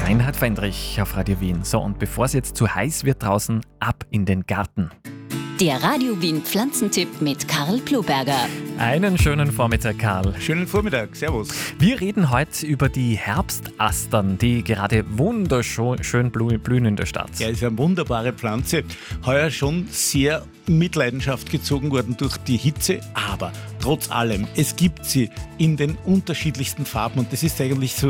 Reinhard Fendrich auf Radio Wien. So, und bevor es jetzt zu heiß wird draußen, ab in den Garten. Der Radio Wien Pflanzentipp mit Karl Pluberger. Einen schönen Vormittag, Karl. Schönen Vormittag, servus. Wir reden heute über die Herbstastern, die gerade wunderschön blühen in der Stadt. Ja, ist eine wunderbare Pflanze. Heuer schon sehr mit Leidenschaft gezogen worden durch die Hitze, aber trotz allem, es gibt sie in den unterschiedlichsten Farben und das ist eigentlich so